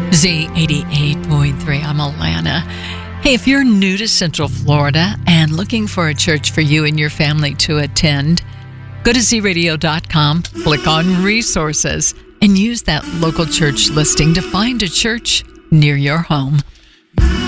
Z88.3. I'm Alana. Hey, if you're new to Central Florida and looking for a church for you and your family to attend, go to zradio.com, click on resources, and use that local church listing to find a church near your home.